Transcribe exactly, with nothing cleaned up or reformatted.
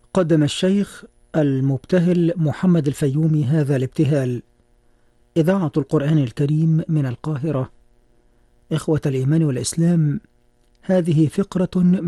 قدم الشيخ المبتهل محمد الفيومي هذا الابتهال. إذاعة القرآن الكريم من القاهرة. إخوة الإيمان والإسلام، هذه فقرة